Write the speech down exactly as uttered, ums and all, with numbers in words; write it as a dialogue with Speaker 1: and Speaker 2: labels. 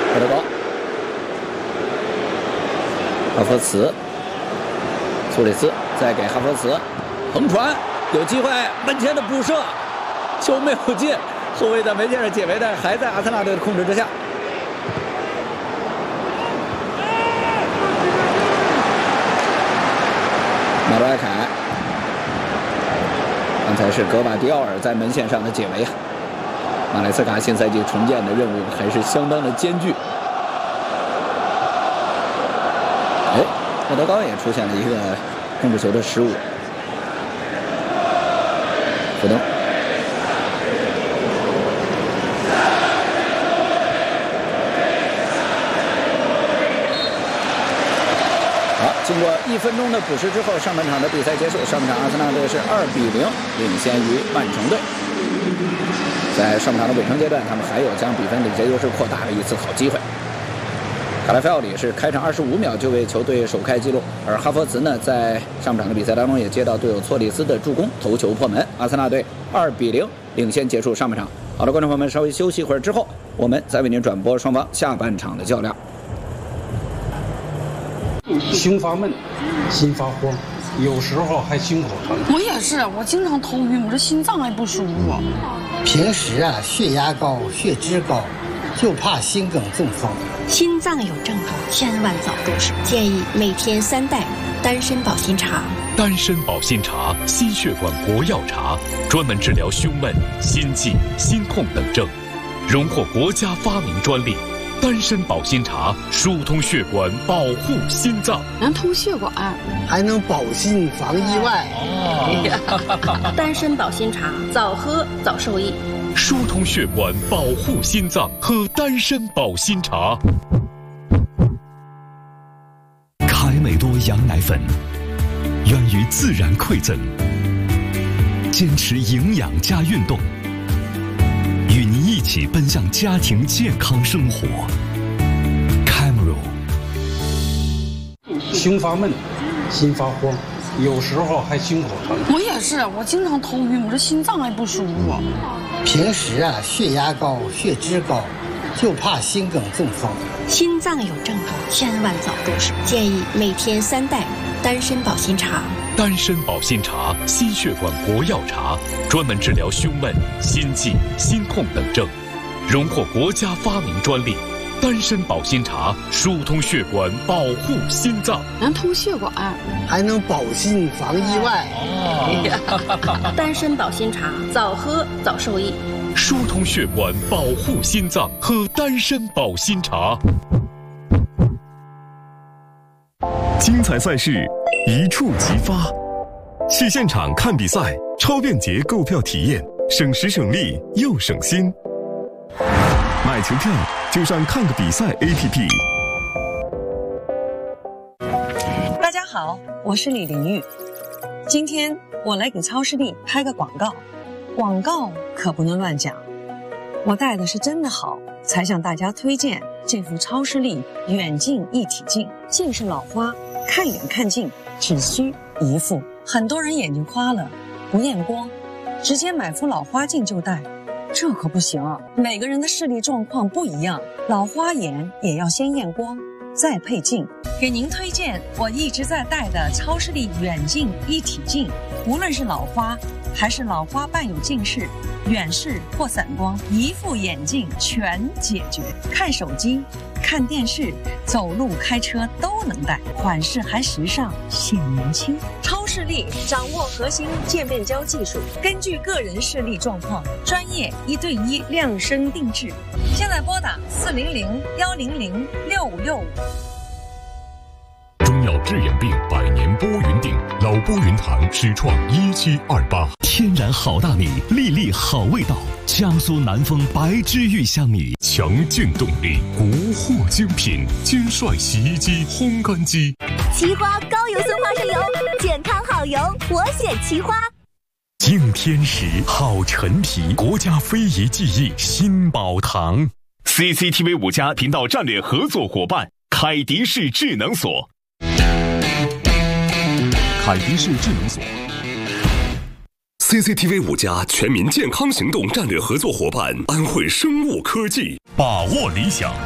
Speaker 1: 德高，哈弗茨，苏里斯再给哈弗茨横传，有机会，门前的补射，球没有进，后卫在门线上解围，但还在阿森纳队的控制之下。马罗埃凯，刚才是格瓦迪奥尔在门线上的解围啊。马莱斯卡新赛季重建的任务还是相当的艰巨。哎，莫德高也出现了一个控制球的失误。福登，好，经过一分钟的补时之后，上半场的比赛结束。上半场阿森纳队是二比零领先于曼城队。在上半场的尾声阶段，他们还有将比分领先优势扩大的一次好机会。卡拉菲奥里是开场二十五秒就为球队首开纪录，而哈弗茨呢，在上半场的比赛当中也接到队友措里斯的助攻，头球破门。阿森纳队二比零领先结束上半场。好的，观众朋友们，稍微休息一会儿之后，我们再为您转播双方下半场的较量。
Speaker 2: 胸发闷，心发慌，有时候还心口疼。
Speaker 3: 我也是，我经常头晕，我这心脏还不舒服。
Speaker 4: 平时啊，血压高，血脂高，就怕心梗中风。
Speaker 5: 心脏有症状，千万早重视。建议每天三袋丹参保心茶。
Speaker 6: 丹参保心茶，心血管国药茶，专门治疗胸闷、心悸、心痛等症，荣获国家发明专利。丹参保心茶疏通血管，保护心脏，
Speaker 3: 能通血管，
Speaker 4: 还能保心防意外。
Speaker 5: 哦、丹参保心茶，早喝早受益。
Speaker 6: 疏通血管，保护心脏，喝丹参保心茶。凯美多羊奶粉，源于自然馈赠，坚持营养加运动，与您一起奔向家庭健康生活。Camero，
Speaker 2: 胸发闷，心发慌，有时候还心口疼。
Speaker 3: 我也是，我经常头晕，我这心脏还不舒服。
Speaker 4: 平时啊，血压高，血脂高，就怕心梗中风。
Speaker 5: 心脏有症状，千万早重视。建议每天三袋丹参保心茶。
Speaker 6: 丹参保心茶，心血管国药茶，专门治疗胸闷、心悸、心痛等症，荣获国家发明专利。丹参保心茶疏通血管，保护心脏，
Speaker 3: 能通血管，
Speaker 4: 还能保心防意外。
Speaker 5: 哦、丹参保心茶，早喝早受益。
Speaker 6: 疏通血管，保护心脏，喝丹参保心茶。精彩赛事一触即发，去现场看比赛，超便捷购票体验，省时省力又省心。买球票就上看个比赛 A P P。
Speaker 7: 大家好，我是李玲玉，今天我来给超视力拍个广告，广告可不能乱讲，我戴的是真的好，才向大家推荐这副超视力远近一体镜。近视老花，看远看近只需一副。很多人眼睛花了不验光，直接买副老花镜就戴，这可不行，每个人的视力状况不一样，老花眼也要先验光再配镜。给您推荐我一直在戴的超视力远近一体镜，无论是老花还是老花伴有近视、远视或散光，一副眼镜全解决。看手机、看电视、走路、开车都能戴，款式还时尚显年轻。超视力掌握核心渐变焦技术，根据个人视力状况，专业一对一量身定制。现在拨打四零零幺零零六五六五。
Speaker 6: 中药治眼病，百年拨云定，老拨云堂始创一七二八，天然好大米，粒粒好味道，江苏南丰白之玉香米，强劲动力，国货精品，金帅洗衣机、烘干机。
Speaker 8: 奇花高油酸花生油，健康好油，我选奇花。
Speaker 6: 敬天时，好陈皮，国家非遗技艺新宝堂。C C T V 五家频道战略合作伙伴，凯迪士智能锁。凯迪士智能锁 ，C C T V 五家全民健康行动战略合作伙伴，安慧生物科技。把握理想，